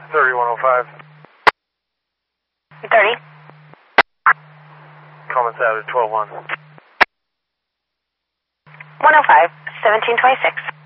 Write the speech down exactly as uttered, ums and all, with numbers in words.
thirty, one oh five. thirty. Comments out at twelve one. one oh five, seventeen twenty-six.